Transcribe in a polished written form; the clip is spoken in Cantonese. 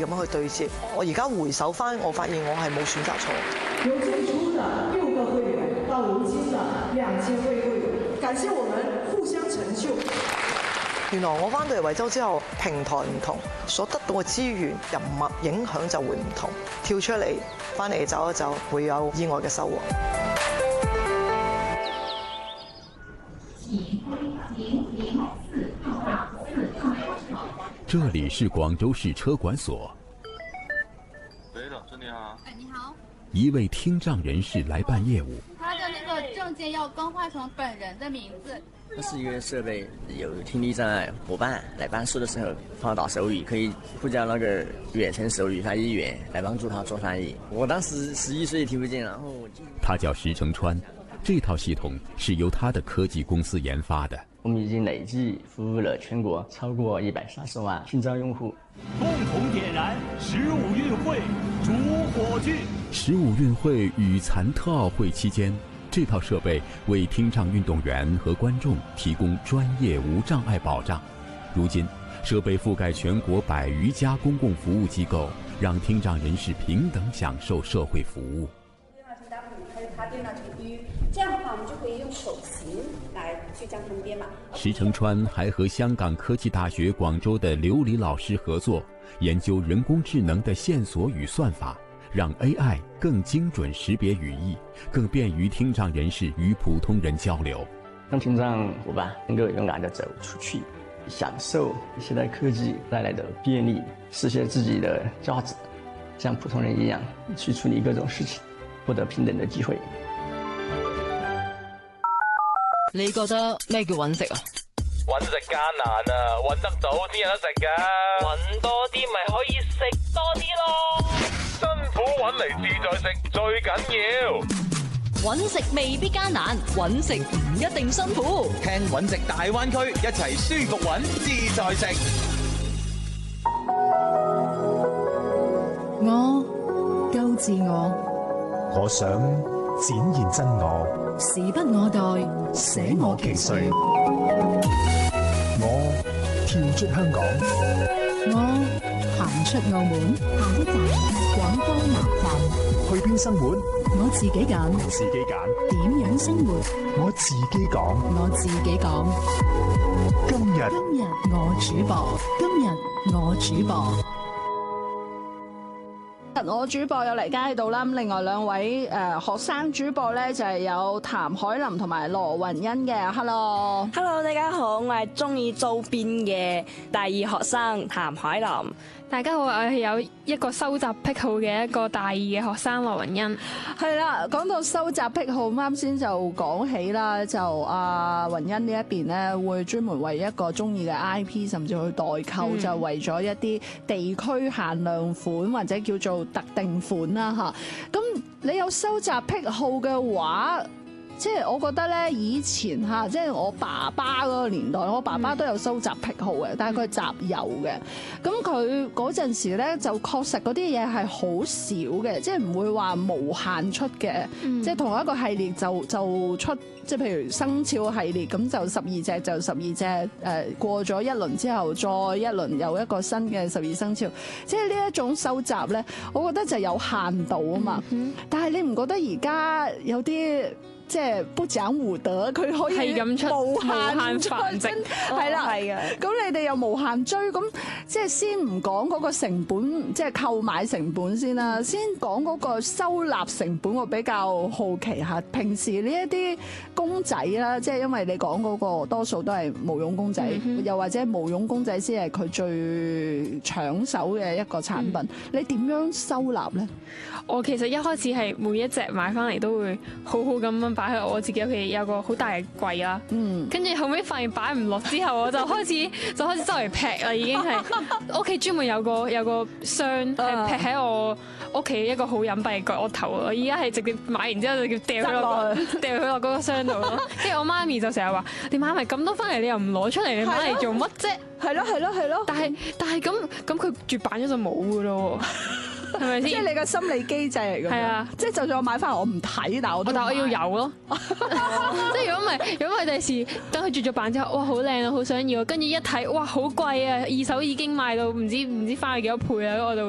咁樣去對接。我而家回首翻，我發現我係冇選擇錯。 由最初的6個會員到如今的2000位會員，感謝我們互相成就。 原來我翻到嚟惠州之後，平台唔同，所得到嘅資源、人脈影響就會唔同。跳出嚟，翻嚟走一走，會有意外嘅收穫。 這裡是廣州市車管所。 喂，老師你好。 哎，你好。 一位聽障人士來辦業務。 他的那個證件要更換成本人的名字。 它是一個設備，有聽力障礙夥伴來辦事的時候放到手語，可以呼叫那個遠程手語翻譯員來幫助他做翻譯。我當時11歲聽不見，然後他叫石成川，這套系統是由他的科技公司研發的。 我們已經累計服務了全國超過130萬聽障用戶。 共同點燃15運會主火炬。 15運會與殘特奧會期間，這套設備為聽障運動員和觀眾提供專業無障礙保障。如今，設備覆蓋全國100餘家公共服務機構，讓聽障人士平等享受社會服務。 這樣的話，我們就可以用手型來去將它們編碼。 石成川還和香港科技大學廣州的劉黎老師合作，研究人工智能的線索與算法，讓 AI 更精準識別語義，更便於聽障人士與普通人交流。 讓聽障夥伴能夠勇敢地走出去，享受現代科技帶來的便利，實現自己的價值，像普通人一樣去處理各種事情，獲得平等的機會。 你覺得咩叫揾食啊？ 揾食艱難啊，揾得到先有得食噶。揾多啲咪可以食多啲咯。辛苦揾嚟自在食最緊要。 揾食未必艱難，揾食唔一定辛苦。 聽揾食大灣區，一齊舒服揾自在食。 我夠自我， 我想展現真我。 時不我待，捨我其誰。 我跳出香港， 我行出澳門，下一站廣州南站。 去邊生活？ 我自己揀， 自己揀。 點樣生活？ 我自己講， 我自己講。 今日我主播，今日我主播。 我主播有黎嘉喺度啦，咁另外2位學生主播咧就係有譚海琳同埋羅雲欣嘅。Hello， 大家好，我係中意周邊嘅大二學生譚海琳。 大家好，我係有一個收集癖好嘅一個大二嘅學生羅雲欣。 係啦，講到收集癖好，啱先就講起啦，就阿雲欣呢一邊咧會專門為一個中意嘅 IP 甚至去代購，就為咗一啲地區限量款或者叫做特定款啦嚇。咁你有收集癖好嘅話，即係我覺得咧，以前嚇，即係我爸爸嗰個年代，我爸爸都有收集癖好嘅，但係佢係集郵嘅。咁佢嗰陣時咧，就確實嗰啲嘢係好少嘅，即係唔會話無限出嘅。即係同一個系列就出，即係譬如生肖系列，咁就12隻就12隻。過咗一輪之後，再一輪有一個新嘅12生肖。即係呢一種收集咧，我覺得就有限度啊嘛。但係你唔覺得而家有啲？即係不講武德，佢可以係咁出無限繁殖， 係啦，係嘅。咁你哋又無限追，咁即係先唔講嗰個成本，即係購買成本先啦。先講嗰個收納成本，我比較好奇嚇。平時呢一啲公仔啦，即係因為你講嗰個多數都係毛絨公仔，又或者毛絨公仔先係佢最搶手嘅一個產品。你點樣收納咧？ 我其實一開始係每一隻買翻嚟都會好好咁樣擺喺我自己屋企有個好大嘅櫃啦。跟住後尾發現擺唔落之後，我就開始周圍劈啦，已經係屋企專門有個箱係劈喺我屋企一個好隱蔽嘅角落頭。我而家係直接買完之後就叫掉佢落嗰個箱度咯。跟住我媽咪就成日話：你買埋咁多翻嚟，你又唔攞出嚟，你買嚟做乜啫？ 係咯。但係咁佢絕版咗就冇噶咯。係咪先？ 即係你個心理機制嚟㗎。係啊，即係就算我買翻嚟我唔睇，但我要有咯。即係如果唔係第時等佢絕咗版之後，哇好靚啊，好想要，跟住一睇哇好貴啊，二手已經賣到唔知翻去幾多倍啦，我就